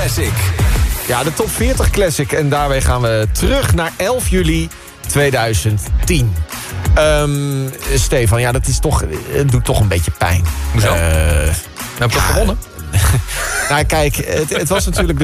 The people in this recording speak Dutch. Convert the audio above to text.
Classic. Ja, de top 40 Classic. En daarbij gaan we terug naar 11 juli 2010. Stefan, ja, dat is toch, het doet toch een beetje pijn. Hoezo? Heb je dat gewonnen? Nou, kijk, het was natuurlijk